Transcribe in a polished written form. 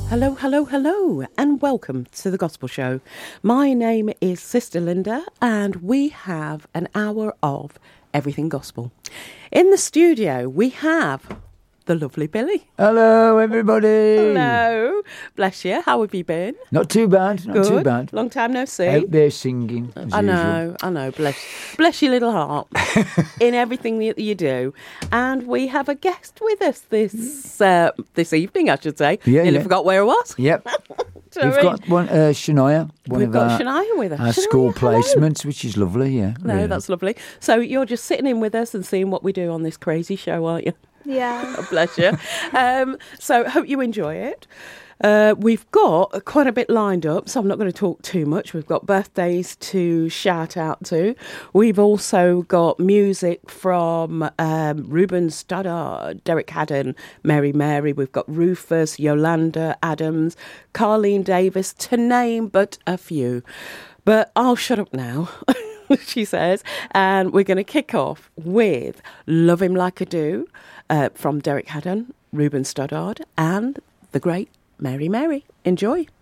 Hello, hello, hello, and welcome to the Gospel Show. My name is Sister Linda, and we have an hour of everything gospel. In the studio, we have the lovely Billy. Hello, everybody. Hello. Bless you. How have you been? Not too bad, not too bad. Long time no see. Out there singing, as I usual. know. Bless your little heart in everything that you do. And we have a guest with us this evening, I should say. Nearly forgot where I was. Yep. We've got one, Shania. We've got Shania with us. Our school placements, which is lovely, yeah. No, that's lovely. So you're just sitting in with us and seeing what we do on this crazy show, aren't you? Yeah. Oh, bless you. So hope you enjoy it. We've got quite a bit lined up, so I'm not going to talk too much. We've got birthdays to shout out to. We've also got music from Ruben Studdard, Derek Haddon, Mary Mary. We've got Rufus, Yolanda Adams, Carleen Davis, to name but a few. But I'll shut up now, she says, and we're going to kick off with Love Him Like I Do from Derek Haddon, Ruben Studdard, and the great Mary Mary. Enjoy.